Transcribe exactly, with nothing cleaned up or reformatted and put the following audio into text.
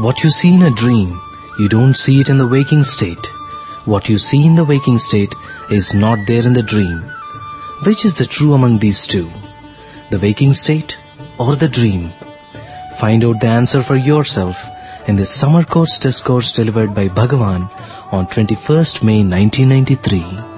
What you see in a dream, you don't see it in the waking state. What you see in the waking state is not there in the dream. Which is the true among these two? The waking state or the dream? Find out the answer for yourself in this summer course discourse delivered by Bhagavan on twenty-first May nineteen ninety-three.